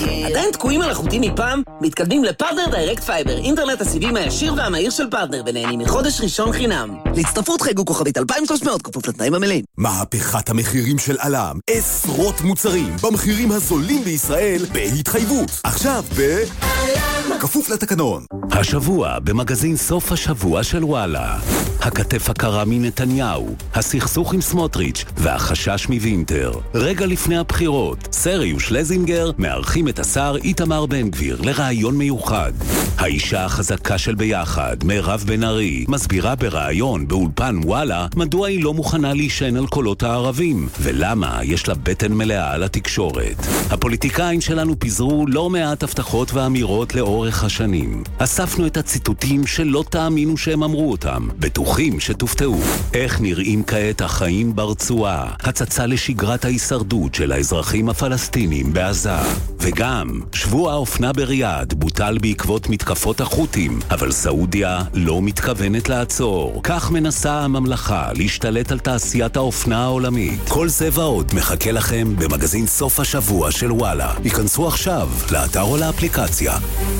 עדיין תקועים על החוטים מפעם? מתקדמים לפרטנר דיירקט פייבר, אינטרנט הסיבים הישיר והמהיר של פרטנר, ונהנים מחודש ראשון חינם. להצטרפות חייגו כוכבית 2300, כפוף לתנאים המלאים. מהפכת המחירים של עלם, עשרות מוצרים במחירים הזולים בישראל בהתחייבות. עכשיו כפוף לתקנון. השבוע במגזין סוף השבוע של וואלה, הכתף הקרה מנתניהו, הסכסוך עם סמוטריץ' והחשש מווינטר. רגע לפני הבחירות, סרי ושלזינגר מארחים את השר איתמר בן גביר לרעיון מיוחד. האישה החזקה של ביחד, מירב בן ארי, מסבירה ברעיון באולפן וואלה מדוע היא לא מוכנה להישען על קולות הערבים ולמה יש לה בטן מלאה על התקשורת. הפוליטיקאים שלנו פיזרו לא מעט הבטחות ואמירות לאורך השנים. אספנו את הציטוטים שלא תאמינו שהם אמרו אותם, בטוחים שתופתעו. איך נראים כעת החיים ברצועה, הצצה לשגרת ההישרדות של האזרחים הפלסטינים בעזה. וגם שבוע האופנה בריאד בוטל בעקבות מתקפות החות'ים, אבל סעודיה לא מתכוונת לעצור. כך מנסה הממלכה להשתלט על תעשיית האופנה העולמית. כל זה ועוד מחכה לכם במגזין סוף השבוע של וואלה. היכנסו עכשיו לאתר או לאפליקציה.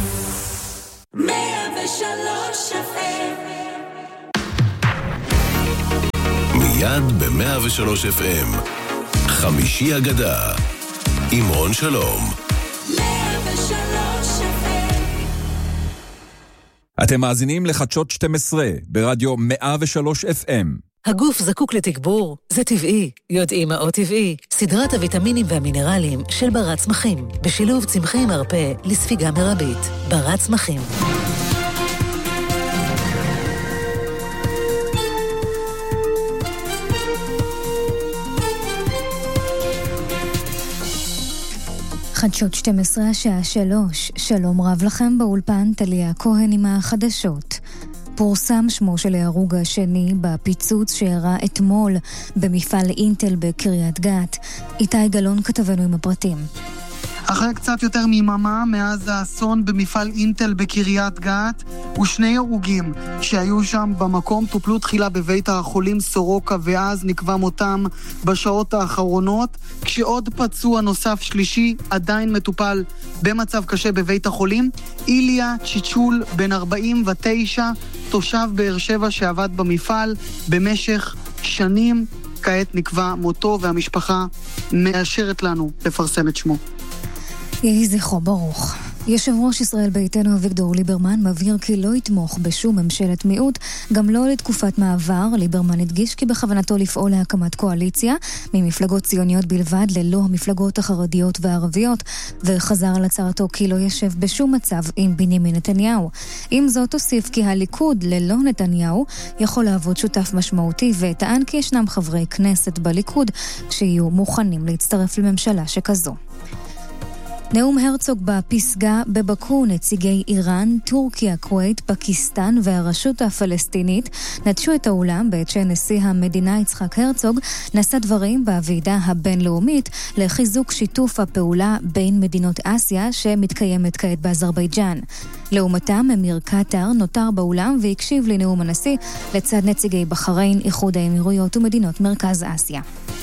103 FM. מיד ב-103 FM חמישי אגדה עם רון שלום. 103 FM. אתם מאזינים לחדשות 12 ברדיו 103 FM. הגוף זקוק לתגבור, זה טבעי, יודעים מה עוד טבעי. סדרת הוויטמינים והמינרלים של ברת צמחים, בשילוב צמחי מרפא לספיגה מרבית. ברת צמחים. חדשות 12 השעה 3. שלום רב לכם באולפן, תליה כהן עם החדשות. פורסם שמו של ההרוג השני בפיצוץ שאירע אתמול במפעל אינטל בקריית גת. איתי גלון כתבנו עם הפרטים. אחרי קצת יותר מיממה מאז האסון במפעל אינטל בקריית גת, ושני הרוגים שהיו שם במקום טופלו תחילה בבית החולים סורוקה ואז נקבע מותם בשעות האחרונות, כשעוד פצוע נוסף שלישי עדיין מטופל במצב קשה בבית החולים. איליה צ'יצ'ול בן 49, תושב באר שבע שעבד במפעל במשך שנים, כעת נקבע מותו והמשפחה מאשרת לנו לפרסם את שמו. יהי זכרו ברוך. יושב ראש ישראל ביתנו אביגדור ליברמן מבהיר כי לא יתמוך בשום ממשלת מיעוט, גם לא לתקופת מעבר. ליברמן הדגיש כי בכוונתו לפעול להקמת קואליציה ממפלגות ציוניות בלבד, ללא המפלגות החרדיות והערביות, וחזר על הצהרתו כי לא ישב בשום מצב עם בנימין נתניהו. עם זאת הוסיף כי הליכוד ללא נתניהו יכול לעבוד שותף משמעותי, וטען כי ישנם חברי כנסת בליכוד שיהיו מוכנים להצטרף לממשלה שכזו. נאום הרצוג בפסגה בבקו, נציגי איראן, טורקיה, כווית, פקיסטן והרשות הפלסטינית נטשו את האולם בעת שנשיא המדינה יצחק הרצוג נשא דברים בוועידה הבינלאומית לחיזוק שיתוף הפעולה בין מדינות אסיה שמתקיימת כעת באזרבייג'אן. לעומתם, אמיר קטר נותר באולם והקשיב לנאום הנשיא לצד נציגי בחריין, איחוד האמירויות ומדינות מרכז אסיה.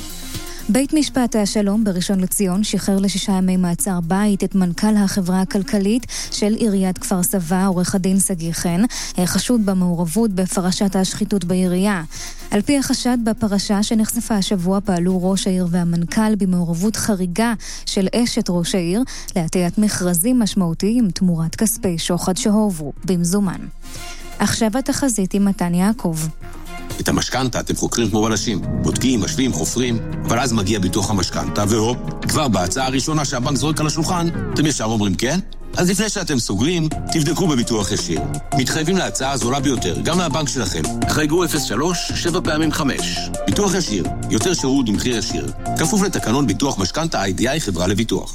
בית משפט השלום בראשון לציון שחרר ל6 ימי מעצר בית את מנכ"ל החברה הכלכלית של עיריית כפר סבא, עורך הדין סגי חן, חשוד במעורבות בפרשת השחיתות בעירייה. על פי החשד בפרשה שנחשפה השבוע פעלו ראש העיר והמנכ"ל במעורבות חריגה של אשת ראש העיר להטיית מכרזים משמעותיים תמורת כספי שוחד שהועברו במזומן. עכשיו התחזית עם מתן יעקב. את המשכנתה אתם חוקרים כמו בלשים, בודקים, משווים, חופרים, אבל אז מגיע ביטוח המשכנתה, והופ, כבר בהצעה הראשונה שהבנק זורק על השולחן, אתם ישר אומרים כן? אז לפני שאתם סוגרים, תבדקו בביטוח ישיר. מתחייבים להצעה הזולה ביותר, גם מהבנק שלכם. חייגו 03 7 פעמים 5. ביטוח ישיר, יותר שירות במחיר ישיר. כפוף לתקנון ביטוח משכנתה IDI חברה לביטוח.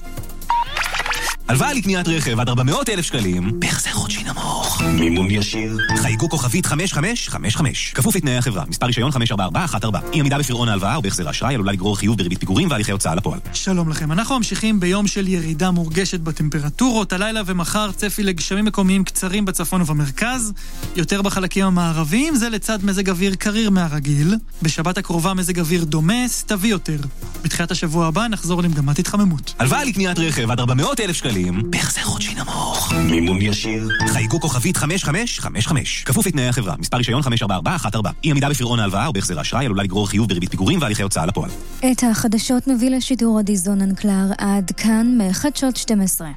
הלוואה לקניית רכב עד 400,000 שקלים, בהחזר חודשי נמוך. מימון ישיר. חייגו כוכבית 5555. כפוף לתנאי החברה. מספר רישיון 54414. אי עמידה בפירעון ההלוואה או בהחזר האשראי עלולה לגרור חיוב בריבית פיגורים והליכי הוצאה לפועל. שלום לכם. אנחנו ממשיכים ביום של ירידה מורגשת בטמפרטורות. הלילה ומחר צפי לגשמים מקומיים קצרים בצפון ובמרכז, יותר בחלקים המערביים, זה לצד מזג אוויר קריר מהרגיל. בשבת הקרובה מזג אוויר דומה, סתווי יותר. בתחילת השבוע הבא נחזור למגמת התחממות. הלוואה לקניית רכב עד 400,000 שקלים. שקלים בהחזר חודשי נמוך. מימון ישיר. חייגו כוכבית 5555. כפוף לתנאי החברה. מספר רישיון 544114. אי עמידה בפירעון ההלוואה או בהחזר האשראי עלולה לגרור חיוב בריבית פיגורים והליכי הוצאה לפועל. את החדשות מביא לשידור עדי זוננקלר. עד כאן מחדשות 12.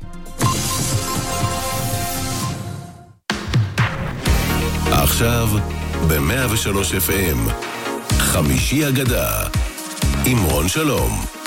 עכשיו ב-103 FM, חמישי אגדה, עם רון שלום.